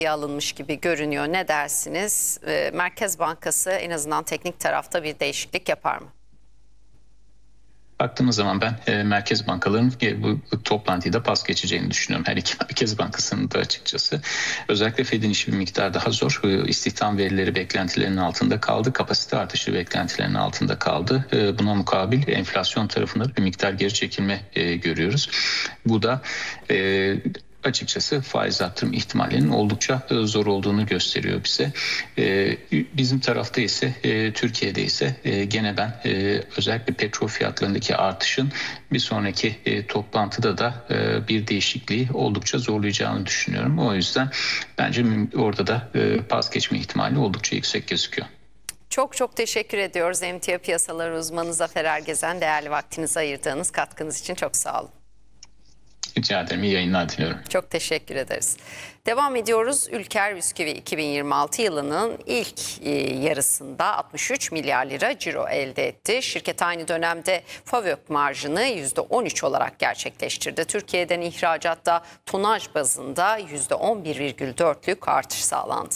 alınmış gibi görünüyor. Ne dersiniz? Merkez Bankası en azından teknik tarafta bir değişiklik yapar mı? Baktığımız zaman ben merkez bankalarının bu toplantıyı da pas geçeceğini düşünüyorum. Her iki merkez bankasının da açıkçası. Özellikle Fed'in işi bir miktar daha zor. İstihdam verileri beklentilerinin altında kaldı. Kapasite artışı beklentilerinin altında kaldı. Buna mukabil enflasyon tarafında bir miktar geri çekilme görüyoruz. Bu da açıkçası faiz artırım ihtimallerinin oldukça zor olduğunu gösteriyor bize. Bizim tarafta ise Türkiye'de ise gene ben özellikle petrol fiyatlarındaki artışın bir sonraki toplantıda da bir değişikliği oldukça zorlayacağını düşünüyorum. O yüzden bence orada da pas geçme ihtimali oldukça yüksek gözüküyor. Çok teşekkür ediyoruz emtia piyasaları uzmanı Zafer Ergezen. Değerli vaktinizi ayırdığınız katkınız için çok sağ olun. Rica ederim. İyi yayınlar diliyorum. Çok teşekkür ederiz. Devam ediyoruz. Ülker Bisküvi 2026 yılının ilk yarısında 63 milyar lira ciro elde etti. Şirket aynı dönemde FAVÖK marjını %13 olarak gerçekleştirdi. Türkiye'den ihracatta tonaj bazında %11,4'lük artış sağlandı.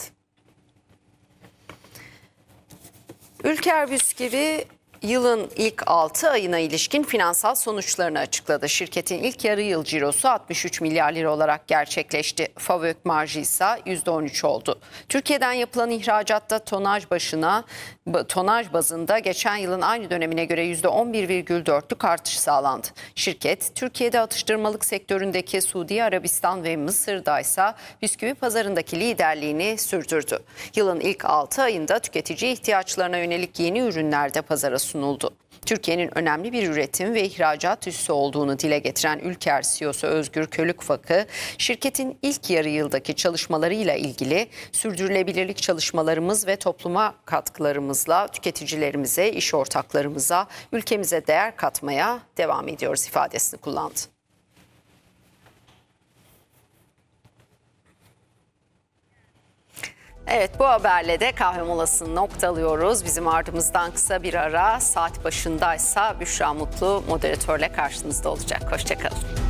Ülker Bisküvi yılın ilk 6 ayına ilişkin finansal sonuçlarını açıkladı. Şirketin ilk yarı yıl cirosu 63 milyar lira olarak gerçekleşti. FAVÖK marjı ise %13 oldu. Türkiye'den yapılan ihracatta tonaj bazında geçen yılın aynı dönemine göre %11,4'lük artış sağlandı. Şirket, Türkiye'de atıştırmalık sektöründeki Suudi Arabistan ve Mısır'da ise bisküvi pazarındaki liderliğini sürdürdü. Yılın ilk 6 ayında tüketici ihtiyaçlarına yönelik yeni ürünler de pazara sunuldu. Türkiye'nin önemli bir üretim ve ihracat üssü olduğunu dile getiren Ülker CEO'su Özgür Kölükfakı, şirketin ilk yarı yıldaki çalışmalarıyla ilgili sürdürülebilirlik çalışmalarımız ve topluma katkılarımızla tüketicilerimize, iş ortaklarımıza, ülkemize değer katmaya devam ediyoruz ifadesini kullandı. Evet, bu haberle de kahve molasını noktalıyoruz. Bizim ardımızdan kısa bir ara, saat başındaysa Büşra Mutlu moderatörle karşınızda olacak. Hoşça kalın.